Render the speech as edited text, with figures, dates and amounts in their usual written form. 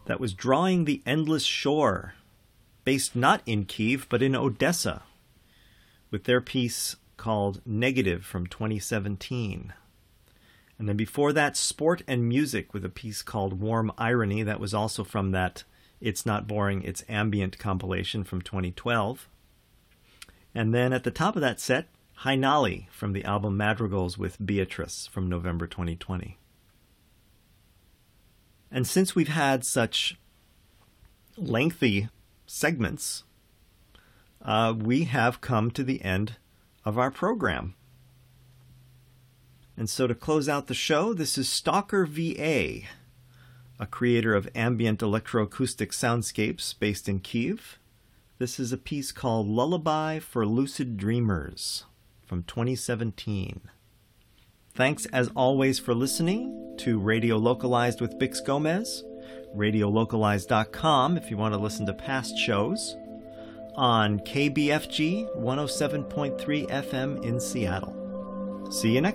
That was Drawing the Endless Shore, based not in Kyiv, but in Odessa, with their piece called Negative from 2017. And then before that, Sport and Music with a piece called Warm Irony. That was also from that It's Not Boring, It's Ambient compilation from 2012. And then at the top of that set, Hainali from the album Madrigals with Beatrice from November 2020. And since we've had such lengthy segments, we have come to the end of our program. And so to close out the show, this is Stalker VA, a creator of ambient electroacoustic soundscapes based in Kyiv. This is a piece called Lullaby for Lucid Dreamers from 2017. Thanks as always for listening to Radio Localized with Bix Gomez, radiolocalized.com if you want to listen to past shows, on KBFG 107.3 FM in Seattle. See you next